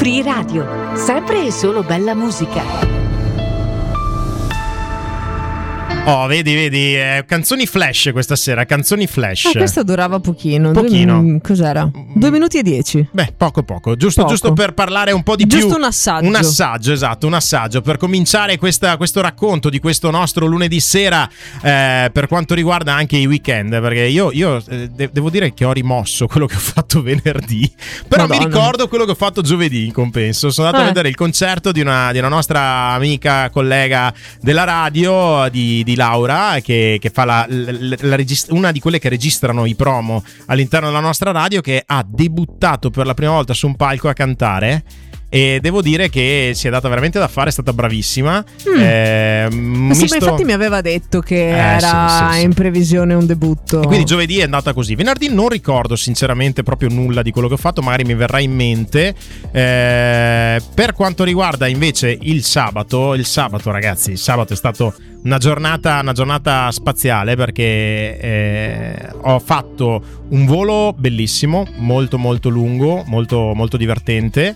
Free Radio, sempre e solo bella musica. Oh, vedi, canzoni flash questa sera, canzoni flash. Questa durava pochino. Cos'era? 2 minuti e 10. Beh, poco. Giusto per parlare un po' di più. Giusto un assaggio. Un assaggio per cominciare questo racconto di questo nostro lunedì sera, per quanto riguarda anche i weekend, perché io devo dire che ho rimosso quello che ho fatto venerdì, però Madonna. Mi ricordo quello che ho fatto giovedì in compenso. Sono andato a vedere il concerto di una nostra amica, collega della radio, di Laura, che fa una di quelle che registrano i promo all'interno della nostra radio, che ha debuttato per la prima volta su un palco a cantare. E devo dire che si è data veramente da fare, è stata bravissima. Ma infatti mi aveva detto che era in previsione un debutto. E quindi giovedì è andata così. Venerdì non ricordo sinceramente proprio nulla di quello che ho fatto, magari mi verrà in mente. Per quanto riguarda invece il sabato, ragazzi, il sabato è stato una giornata spaziale, perché ho fatto un volo bellissimo, molto molto lungo, molto molto divertente.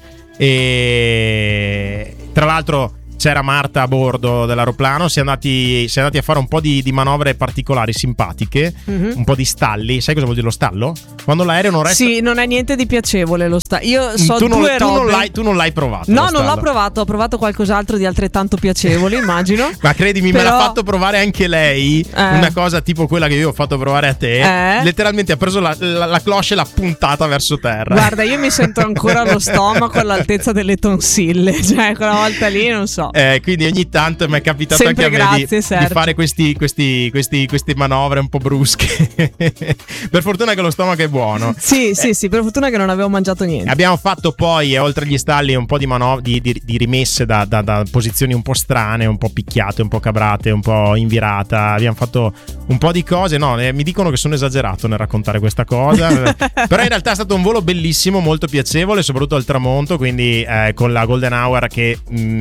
E tra l'altro c'era Marta a bordo dell'aeroplano. Si è andati a fare un po' di manovre particolari, simpatiche, un po' di stalli. Sai cosa vuol dire lo stallo? Quando l'aereo non resta. Sì, non è niente di piacevole lo stallo. Io so due robe. Tu non l'hai provato? No, non l'ho provato. Ho provato qualcos'altro di altrettanto piacevole, immagino. Ma credimi, me l'ha fatto provare anche lei. Una cosa tipo quella che io ho fatto provare a te. Letteralmente ha preso la cloche e l'ha puntata verso terra. Guarda, io mi sento ancora allo stomaco all'altezza delle tonsille. Cioè, quella volta lì non so. Quindi ogni tanto mi è capitato sempre anche a me di fare queste manovre un po' brusche. Per fortuna che lo stomaco è buono. Sì, per fortuna che non avevo mangiato niente. Abbiamo fatto poi, oltre agli stalli, un po' di di rimesse da posizioni un po' strane, un po' picchiate, un po' cabrate, un po' invirata. Abbiamo fatto un po' di cose. No, mi dicono che sono esagerato nel raccontare questa cosa. Però in realtà è stato un volo bellissimo, molto piacevole, soprattutto al tramonto. Quindi con la Golden Hour che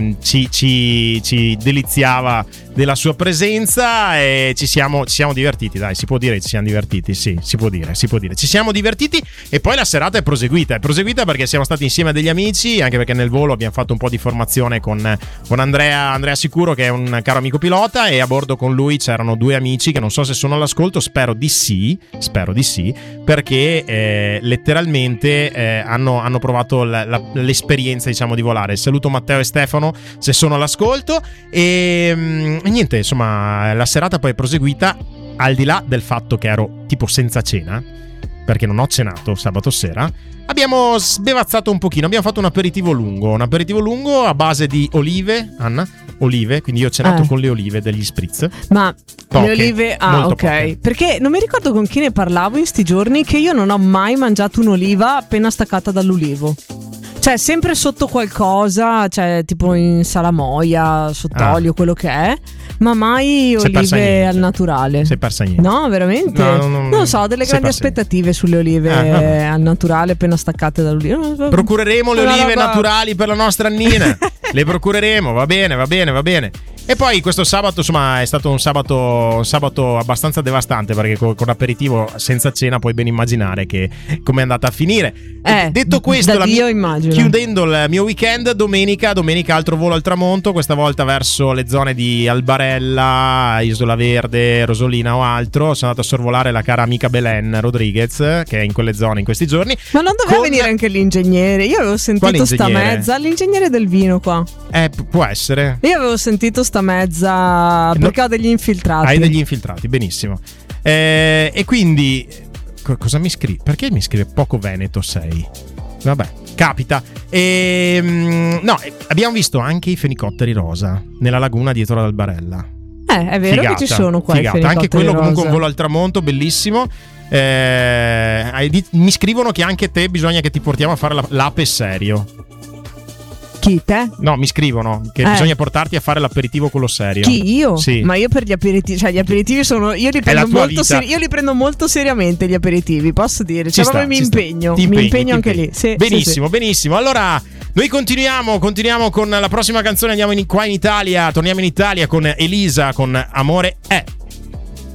ci deliziava della sua presenza, e ci siamo divertiti, dai, si può dire che ci siamo divertiti, sì, si può dire, ci siamo divertiti. E poi la serata è proseguita perché siamo stati insieme a degli amici, anche perché nel volo abbiamo fatto un po' di formazione con Andrea Sicuro, che è un caro amico pilota, e a bordo con lui c'erano 2 amici che non so se sono all'ascolto, spero di sì, perché letteralmente hanno provato l'esperienza, diciamo, di volare. Saluto Matteo e Stefano se sono all'ascolto. E niente, insomma, la serata poi è proseguita, al di là del fatto che ero tipo senza cena, perché non ho cenato sabato sera. Abbiamo sbevazzato un pochino, abbiamo fatto un aperitivo lungo a base di olive, Anna, quindi io ho cenato con le olive degli spritz. Ma poche, le olive, ok, poche. Perché non mi ricordo con chi ne parlavo in sti giorni, che io non ho mai mangiato un'oliva appena staccata dall'ulivo. Cioè, sempre sotto qualcosa, cioè tipo in salamoia, sott'olio, quello che è, ma mai olive al naturale. Sei persa niente. No, veramente? No, non so, ho delle grandi aspettative sulle olive al naturale appena staccate dall'ulivo. Procureremo le olive naturali per la nostra Annina. Le procureremo, va bene. E poi questo sabato, insomma, è stato un sabato abbastanza devastante, perché con aperitivo senza cena puoi ben immaginare che come è andata a finire. Detto questo, chiudendo il mio weekend, domenica altro volo al tramonto, questa volta verso le zone di Albarella, Isola Verde, Rosolina o altro. Sono andato a sorvolare la cara amica Belen Rodriguez, che è in quelle zone in questi giorni. Ma non doveva venire anche l'ingegnere? Io avevo sentito sta mezza, l'ingegnere del vino qua. Può essere. Io avevo sentito sta mezza perché ho degli infiltrati. Hai degli infiltrati, benissimo. E quindi cosa mi scrive? Perché mi scrive poco Veneto sei? Vabbè, capita. Abbiamo visto anche i fenicotteri rosa nella laguna dietro ad Albarella. È vero, figata, che ci sono qua i fenicotteri anche quello rosa. Comunque un volo al tramonto bellissimo. Mi scrivono che anche te bisogna che ti portiamo a fare l'ape serio. Chi, te? No, mi scrivono che bisogna portarti a fare l'aperitivo quello serio. Chi, io? Sì. Ma io per gli aperitivi, cioè gli aperitivi sono, io li prendo molto seriamente gli aperitivi, posso dire, cioè proprio mi impegno anche lì. Sì, benissimo. Allora noi continuiamo con la prossima canzone, torniamo in Italia con Elisa con Amore è.